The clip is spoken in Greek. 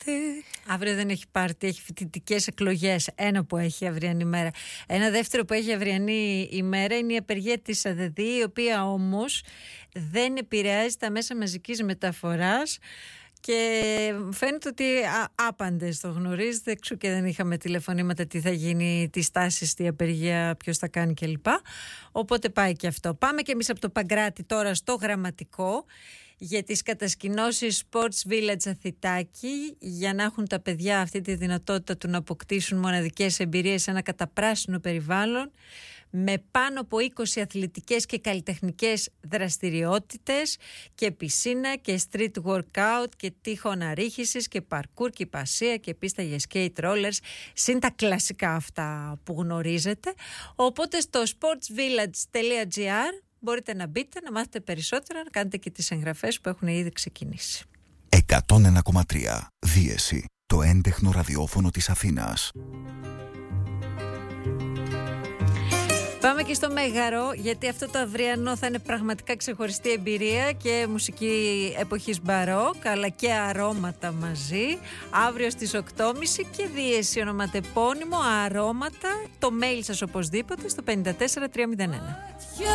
Αύριο δεν έχει πάρτι, έχει φοιτητικές εκλογές. Ένα που έχει αυριανή ημέρα. Ένα δεύτερο που έχει αυριανή ημέρα είναι η απεργία της ΑΔΔ, η οποία όμως δεν επηρεάζει τα μέσα μαζικής μεταφοράς. Και φαίνεται ότι άπαντες το γνωρίζετε, εξού και δεν είχαμε τηλεφωνήματα τι θα γίνει, τι στάση στη απεργία, ποιος θα κάνει κλπ. Οπότε πάει και αυτό. Πάμε και εμείς από το Παγκράτη τώρα στο Γραμματικό για τις κατασκηνώσεις Sports Village Αθητάκη, για να έχουν τα παιδιά αυτή τη δυνατότητα του να αποκτήσουν μοναδικές εμπειρίες σε ένα καταπράσινο περιβάλλον, με πάνω από 20 αθλητικές και καλλιτεχνικές δραστηριότητες και πισίνα και street workout και τείχων αρρίχησης και παρκούρ και πασία και πίστα για skate rollers, συν τα κλασικά αυτά που γνωρίζετε. Οπότε στο sportsvillage.gr μπορείτε να μπείτε, να μάθετε περισσότερα, να κάνετε και τις εγγραφές που έχουν ήδη ξεκινήσει. 101,3 Δίεση, το έντεχνο ραδιόφωνο της Αθήνας. Πάμε και στο Μέγαρο, γιατί αυτό το αυριανό θα είναι πραγματικά ξεχωριστή εμπειρία και μουσική εποχής μπαρόκ, αλλά και αρώματα μαζί. Αύριο στις 8.30 και Δίεση ονοματεπώνυμο αρώματα. Το mail σας οπωσδήποτε στο 54301.